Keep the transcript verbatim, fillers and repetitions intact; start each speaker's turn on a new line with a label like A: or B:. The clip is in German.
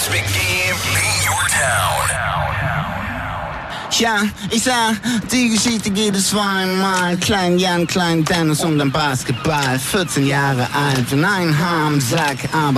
A: Big Game in your town.
B: Ja, ich sah, die Geschichte geht es zweimal. Klein Jan, Klein Dennis um den Basketball. vierzehn Jahre alt und ein Harmsack, aber